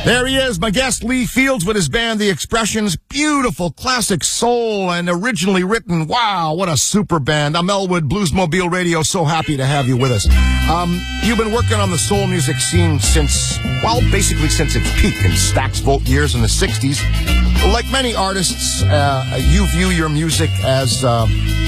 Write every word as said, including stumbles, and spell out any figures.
There he is, my guest, Lee Fields, with his band, The Expressions. Beautiful, classic soul and originally written. Wow, what a super band. I'm Elwood, Bluesmobile Radio. So happy to have you with us. Um, you've been working on the soul music scene since, well, basically since its peak in Stax Volt years in the sixties. Like many artists, uh, you view your music as... Uh,